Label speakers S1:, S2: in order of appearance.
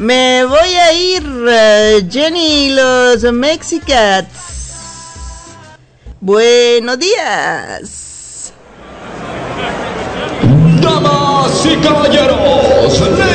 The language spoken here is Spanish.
S1: Me voy a ir, Jenny y los Mexicats. Buenos días.
S2: Damas y caballeros,